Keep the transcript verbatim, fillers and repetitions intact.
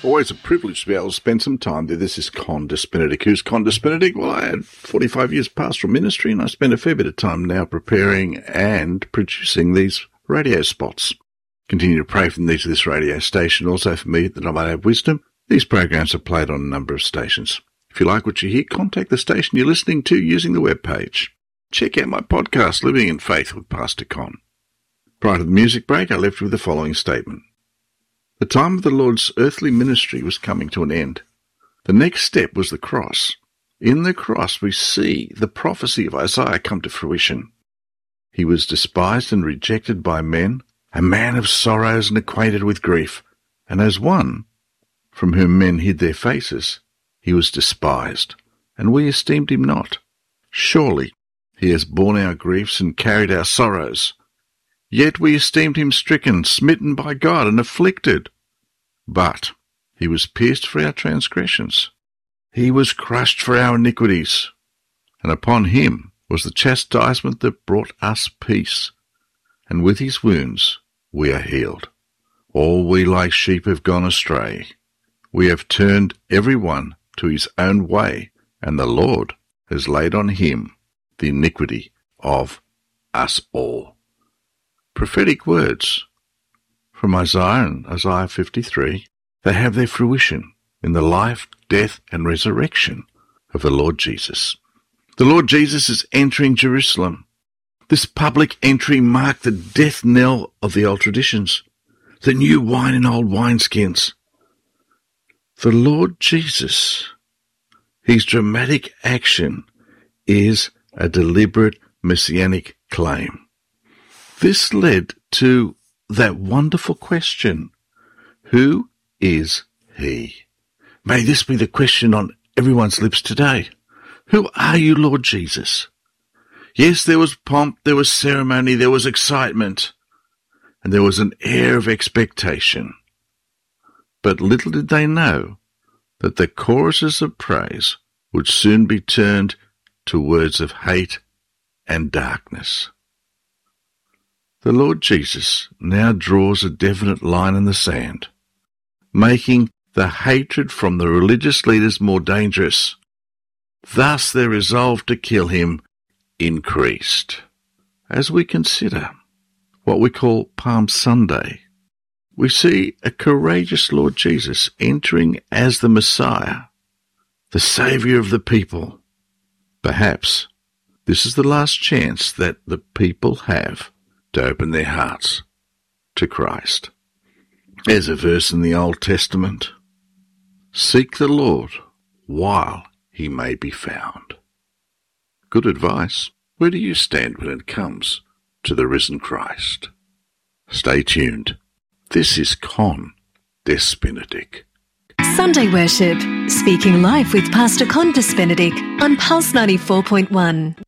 Always a privilege to be able to spend some time there. This is Condis Benedict. Who's Condis Benedict? Well, I had forty-five years pastoral ministry, and I spend a fair bit of time now preparing and producing these radio spots. Continue to pray for the needs of this radio station, also for me, that I might have wisdom. These programs are played on a number of stations. If you like what you hear, contact the station you're listening to using the webpage. Check out my podcast, Living in Faith with Pastor Con. Prior to the music break, I left you with the following statement. The time of the Lord's earthly ministry was coming to an end. The next step was the cross. In the cross we see the prophecy of Isaiah come to fruition. He was despised and rejected by men, a man of sorrows and acquainted with grief, and as one from whom men hid their faces, he was despised, and we esteemed him not. Surely he has borne our griefs and carried our sorrows. Yet we esteemed him stricken, smitten by God, and afflicted. But he was pierced for our transgressions. He was crushed for our iniquities. And upon him was the chastisement that brought us peace. And with his wounds we are healed. All we like sheep have gone astray. We have turned every one to his own way, and the Lord has laid on him the iniquity of us all. Prophetic words from Isaiah and Isaiah fifty-three, they have their fruition in the life, death, and resurrection of the Lord Jesus. The Lord Jesus is entering Jerusalem. This public entry marked the death knell of the old traditions, the new wine in old wineskins. The Lord Jesus, his dramatic action is a deliberate messianic claim. This led to that wonderful question, who is he? May this be the question on everyone's lips today. Who are you, Lord Jesus? Yes, there was pomp, there was ceremony, there was excitement, and there was an air of expectation. But little did they know that the choruses of praise would soon be turned to words of hate and darkness. The Lord Jesus now draws a definite line in the sand, making the hatred from the religious leaders more dangerous. Thus their resolve to kill him increased. As we consider what we call Palm Sunday, we see a courageous Lord Jesus entering as the Messiah, the Saviour of the people. Perhaps this is the last chance that the people have to open their hearts to Christ. There's a verse in the Old Testament, seek the Lord while he may be found. Good advice. Where do you stand when it comes to the risen Christ? Stay tuned. This is Condis Benedict. Sunday Worship, speaking live with Pastor Condis Benedict on Pulse ninety-four point one.